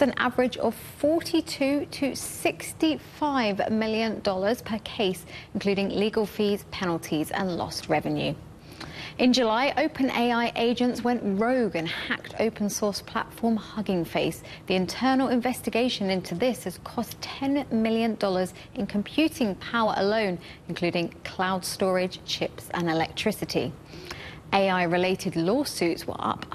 an average of $42 to $65 million per case, including legal fees, penalties and lost revenue. In July, OpenAI agents went rogue and hacked open source platform Hugging Face. The internal investigation into this has cost $10 million in computing power alone, including cloud storage, chips and electricity. AI-related lawsuits were up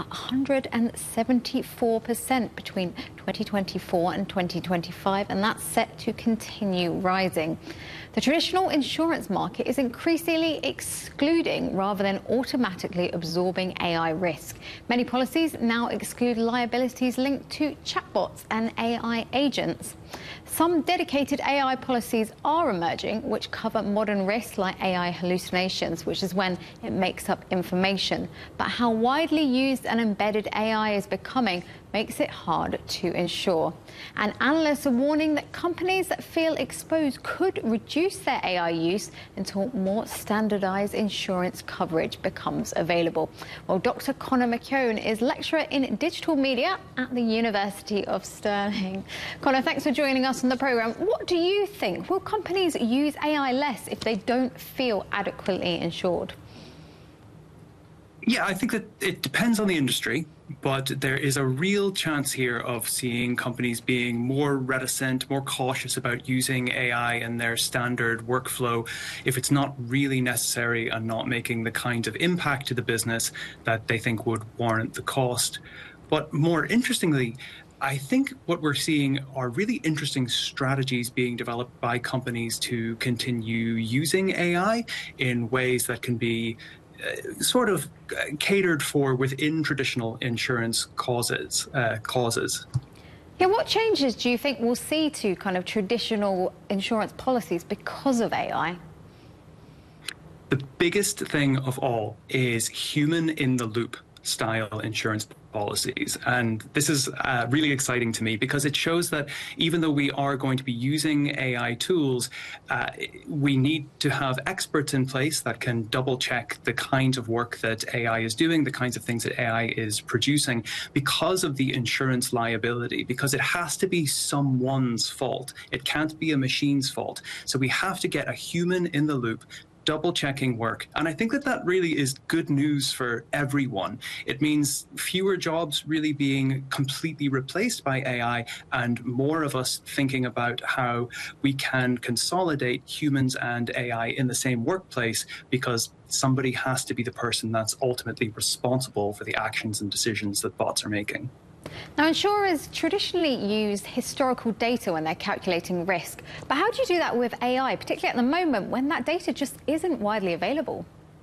174% between 2024 and 2025, and that's set to continue rising. The traditional insurance market is increasingly excluding rather than automatically absorbing AI risk. Many policies now exclude liabilities linked to chatbots and AI agents. Some dedicated AI policies are emerging, which cover modern risks like AI hallucinations, which is when it makes up information. But how widely used and embedded AI is becoming makes it hard to insure. And analysts are warning that companies that feel exposed could reduce their AI use until more standardized insurance coverage becomes available. Well, Dr. Conor McKeown is lecturer in digital media at the University of Stirling. Conor, thanks for joining us on the programme. What do you think? Will companies use AI less if they don't feel adequately insured? Yeah, I think that it depends on the industry, but there is a real chance here of seeing companies being more reticent, more cautious about using AI in their standard workflow if it's not really necessary and not making the kind of impact to the business that they think would warrant the cost. But more interestingly, I think what we're seeing are really interesting strategies being developed by companies to continue using AI in ways that can be sort of catered for within traditional insurance clauses. Yeah, what changes do you think we'll see to kind of traditional insurance policies because of AI? The biggest thing of all is human in the loop style insurance policies. And this is really exciting to me because it shows that even though we are going to be using AI tools, we need to have experts in place that can double check the kinds of work that AI is doing, the kinds of things that AI is producing because of the insurance liability, because it has to be someone's fault. It can't be a machine's fault. So we have to get a human in the loop double-checking work. And I think that that really is good news for everyone. It means fewer jobs really being completely replaced by AI and more of us thinking about how we can consolidate humans and AI in the same workplace, because somebody has to be the person that's ultimately responsible for the actions and decisions that bots are making. Now, insurers traditionally use historical data when they're calculating risk. But how do you do that with AI, particularly at the moment when that data just isn't widely available?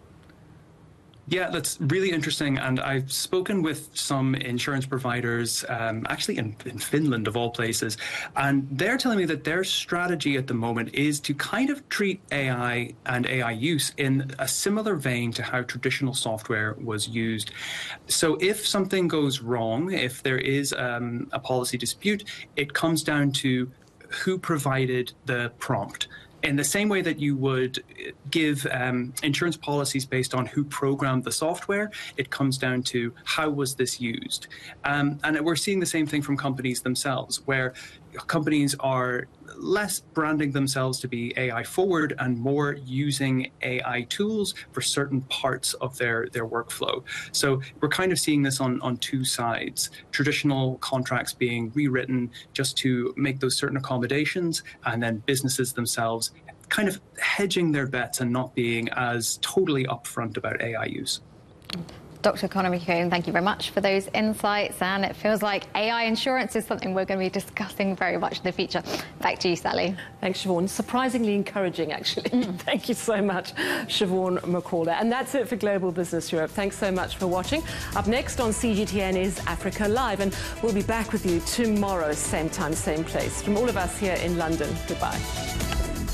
Yeah, that's really interesting. And I've spoken with some insurance providers, actually in Finland, of all places, and they're telling me that their strategy at the moment is to kind of treat AI and AI use in a similar vein to how traditional software was used. So if something goes wrong, if there is a policy dispute, it comes down to who provided the prompt. In the same way that you would give insurance policies based on who programmed the software, it comes down to how was this used. And we're seeing the same thing from companies themselves, where companies are less branding themselves to be AI forward and more using AI tools for certain parts of their workflow. So we're kind of seeing this on two sides: traditional contracts being rewritten just to make those certain accommodations, and then businesses themselves kind of hedging their bets and not being as totally upfront about AI use. Dr. Conor McKeown, thank you very much for those insights. And it feels like AI insurance is something we're going to be discussing very much in the future. Back to you, Sally. Thanks, Siobhan. Surprisingly encouraging, actually. Thank you so much, Siobhan McCaulder. And that's it for Global Business Europe. Thanks so much for watching. Up next on CGTN is Africa Live, and we'll be back with you tomorrow, same time, same place. From all of us here in London, goodbye.